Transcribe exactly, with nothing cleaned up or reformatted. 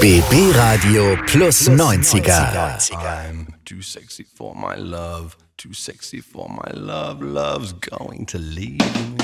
B B Radio Plus neunziger. I'm too sexy for my love, too sexy for my love, love's going to leave me.